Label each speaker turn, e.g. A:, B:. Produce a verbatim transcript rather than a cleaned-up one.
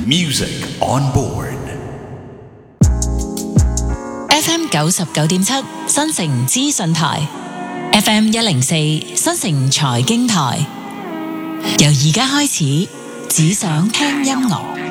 A: Music on board.
B: F M 九十九點七新城資訊台 ，F M 一零四新城財經台。由而家開始，只想聽音樂。